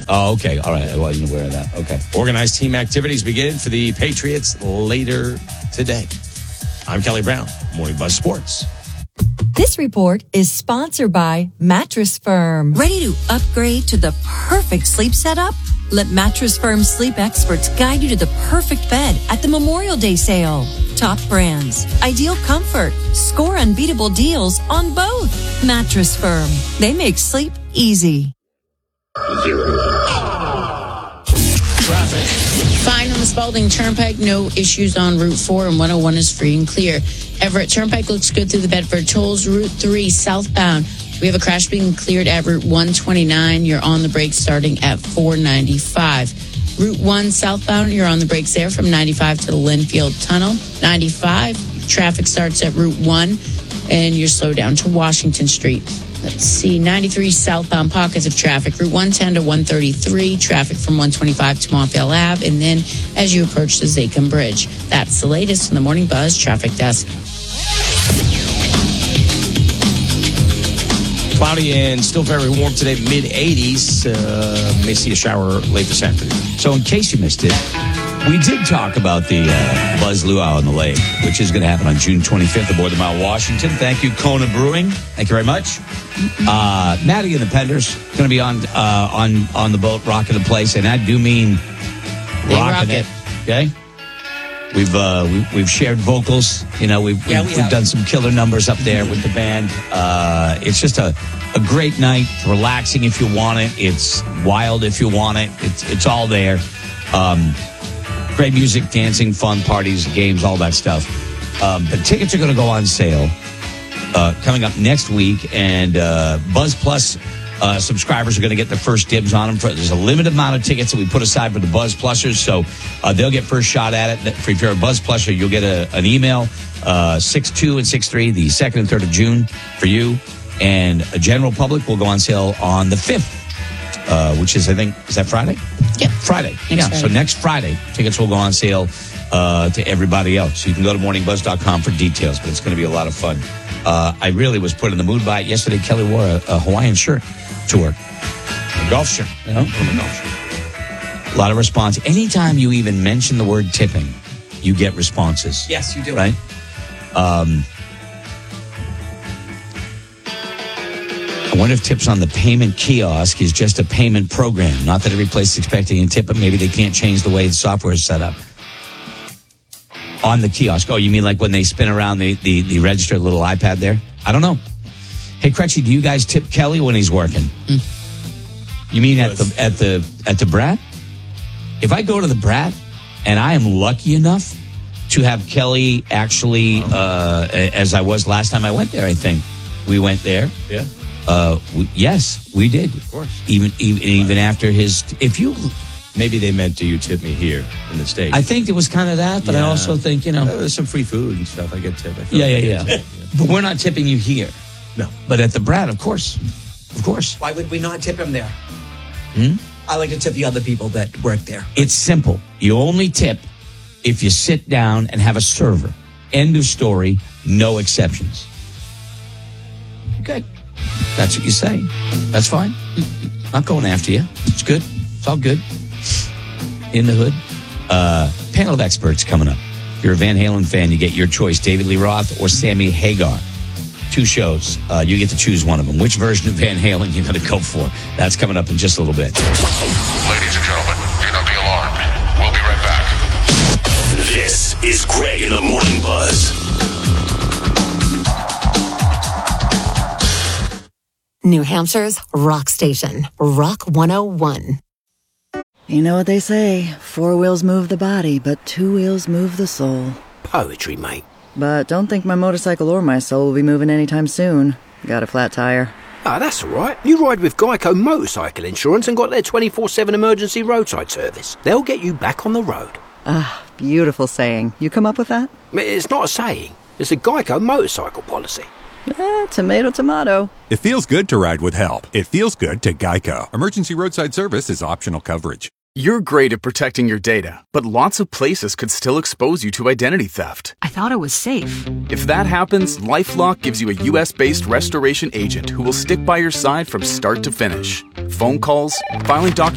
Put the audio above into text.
Oh, okay. All right. I wasn't aware of that. Okay. Organized team activities begin for the Patriots later today. I'm Kelly Brown, Morning Buzz Sports. This report is sponsored by Mattress Firm. Ready to upgrade to the perfect sleep setup? Let Mattress Firm sleep experts guide you to the perfect bed at the Memorial Day sale. Top brands, ideal comfort, score unbeatable deals on both. Mattress Firm. They make sleep easy. Traffic. Fine on the Spalding Turnpike. No issues on Route 4 and 101 is free and clear. Everett Turnpike looks good through the Bedford tolls. Route 3 southbound. We have a crash being cleared at Route 129. You're on the brakes starting at 495. Route 1 southbound, you're on the brakes there from 95 to the Linfield Tunnel. 95, traffic starts at Route 1, and you're slowed down to Washington Street. Let's see, 93 southbound pockets of traffic. Route 110 to 133, traffic from 125 to Montvale Ave, and then as you approach the Zachem Bridge. That's the latest in the Morning Buzz Traffic Desk. Cloudy and still very warm today, mid-80s. May see a shower late this afternoon. So in case you missed it, we did talk about the Buzz Luau on the Lake, which is going to happen on June 25th aboard the Mount Washington. Thank you, Kona Brewing. Thank you very much. Maddie and the Penders going to be on the boat, rocking the place, and I do mean rocking it. Okay. We've shared vocals. You know, we've done some killer numbers up there with the band. It's just a great night, relaxing if you want it. It's wild if you want it. It's all there. Great music, dancing, fun, parties, games, all that stuff. But tickets are going to go on sale coming up next week, and Buzz Plus subscribers are going to get the first dibs on them. There's a limited amount of tickets that we put aside for the Buzz Plussers, so they'll get first shot at it. If you're a Buzz Plusser, you'll get an email 6/2 and 6/3, the 2nd and 3rd of June for you. And a general public will go on sale on the 5th, which is, I think, is that Friday? Yep. Friday. So next Friday, tickets will go on sale to everybody else. You can go to morningbuzz.com for details, but it's going to be a lot of fun. I really was put in the mood by it yesterday. Kelly wore a Hawaiian shirt to work. A golf shirt. A golf shirt. A lot of response. Anytime you even mention the word tipping, you get responses. Yes, you do. Right? I wonder if tips on the payment kiosk is just a payment program. Not that every place is expecting a tip, but maybe they can't change the way the software is set up. On the kiosk. Oh, you mean like when they spin around the register, little iPad there? I don't know. Hey, Crutchy, do you guys tip Kelly when he's working? You mean at the Brat? If I go to the Brat and I am lucky enough to have Kelly actually, as I was last time I went there, I think we went there. Yeah. Yes, we did. Of course. Even after his, if you. Maybe they meant, do you tip me here in the States? I think it was kind of that, but I also think, there's some free food and stuff. I get tipped. Yeah. But we're not tipping you here. No. But at the Brat, of course. Of course. Why would we not tip him there? I like to tip the other people that work there. It's simple. You only tip if you sit down and have a server. End of story. No exceptions. Okay. That's what you say. That's fine. Not going after you. It's good. It's all good. In the hood. Panel of experts coming up. If you're a Van Halen fan, you get your choice, David Lee Roth or Sammy Hagar. 2 shows. You get to choose one of them. Which version of Van Halen you're going to go for? That's coming up in just a little bit. Ladies and gentlemen, do not be alarmed. We'll be right back. This is Greg in the Morning Buzz. New Hampshire's rock station, Rock 101. You know what they say, 4 wheels move the body, but 2 wheels move the soul. Poetry, mate. But don't think my motorcycle or my soul will be moving anytime soon. Got a flat tire. Ah, that's all right. You ride with Geico Motorcycle Insurance and got their 24/7 emergency roadside service. They'll get you back on the road. Ah, beautiful saying. You come up with that? It's not a saying. It's a Geico motorcycle policy. Tomato, tomato. It feels good to ride with help. It feels good to Geico. Emergency roadside service is optional coverage. You're great at protecting your data, but lots of places could still expose you to identity theft. I thought it was safe. If that happens, LifeLock gives you a U.S.-based restoration agent who will stick by your side from start to finish. Phone calls, filing documents,